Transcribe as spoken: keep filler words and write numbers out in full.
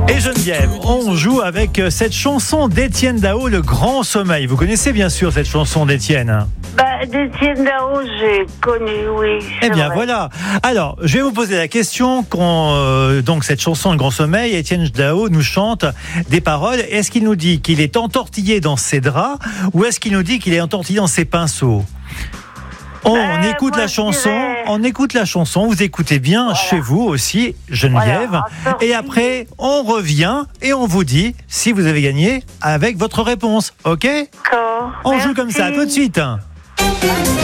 Et Geneviève, on joue avec cette chanson d'Étienne Dao, Le Grand Sommeil. Vous connaissez bien sûr cette chanson d'Étienne? Bah, d'Étienne Dao, j'ai connu, oui. Eh bien vrai. voilà. Alors, je vais vous poser la question. Quand, euh, donc cette chanson Le Grand Sommeil, Étienne Dao nous chante des paroles. Est-ce qu'il nous dit qu'il est entortillé dans ses draps ou est-ce qu'il nous dit qu'il est entortillé dans ses pinceaux? On Ben, écoute moi, la je chanson, dirais- on écoute la chanson, vous écoutez bien Voilà. chez vous aussi, Geneviève. Voilà, entortillé. Et après, on revient et on vous dit si vous avez gagné avec votre réponse. Ok? D'accord. On joue comme ça, Merci. tout de suite.